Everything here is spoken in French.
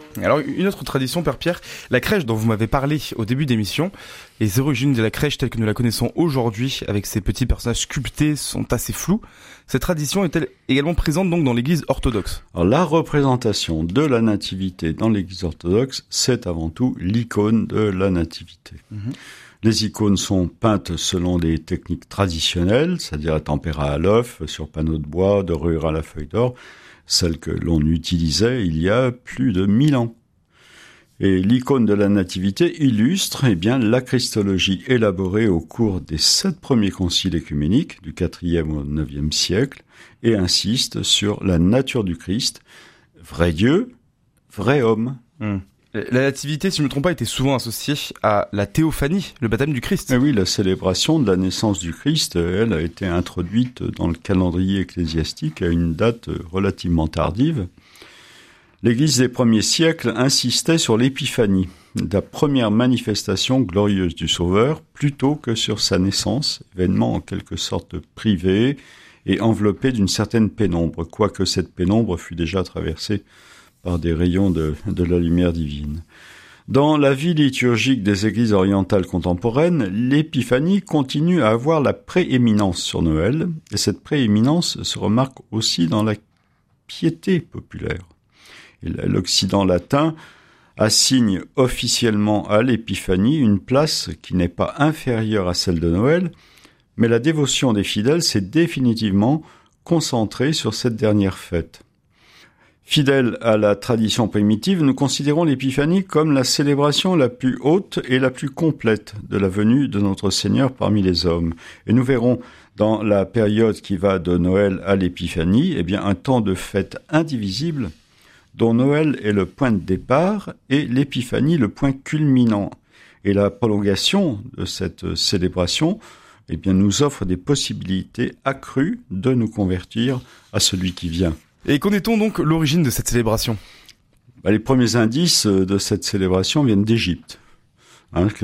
Alors, une autre tradition, Père Pierre, la crèche dont vous m'avez parlé au début d'émission, les origines de la crèche telle que nous la connaissons aujourd'hui, avec ces petits personnages sculptés, sont assez floues. Cette tradition est-elle également présente donc dans l'église orthodoxe ? Alors, la représentation de la nativité dans l'église orthodoxe, c'est avant tout l'icône de la nativité. Les icônes sont peintes selon des techniques traditionnelles, c'est-à-dire à tempéra à l'œuf, sur panneaux de bois, dorure à la feuille d'or, celle que l'on utilisait il y a plus de 1000 ans. Et l'icône de la nativité illustre la christologie élaborée au cours des 7 premiers conciles œcuméniques du 4e au 9e siècle et insiste sur la nature du Christ, vrai Dieu, vrai homme. La nativité, si je ne me trompe pas, était souvent associée à la théophanie, le baptême du Christ. Et oui, la célébration de la naissance du Christ, elle a été introduite dans le calendrier ecclésiastique à une date relativement tardive. L'Église des premiers siècles insistait sur l'épiphanie, la première manifestation glorieuse du Sauveur, plutôt que sur sa naissance, événement en quelque sorte privé et enveloppé d'une certaine pénombre, quoique cette pénombre fût déjà traversée par des rayons de la lumière divine. Dans la vie liturgique des églises orientales contemporaines, l'épiphanie continue à avoir la prééminence sur Noël, et cette prééminence se remarque aussi dans la piété populaire. Et l'Occident latin assigne officiellement à l'épiphanie une place qui n'est pas inférieure à celle de Noël, mais la dévotion des fidèles s'est définitivement concentrée sur cette dernière fête. Fidèles à la tradition primitive, nous considérons l'épiphanie comme la célébration la plus haute et la plus complète de la venue de notre Seigneur parmi les hommes. Et nous verrons dans la période qui va de Noël à l'épiphanie, un temps de fête indivisible dont Noël est le point de départ et l'épiphanie le point culminant. Et la prolongation de cette célébration nous offre des possibilités accrues de nous convertir à celui qui vient. Et connaît-on donc l'origine de cette célébration ? Les premiers indices de cette célébration viennent d'Égypte.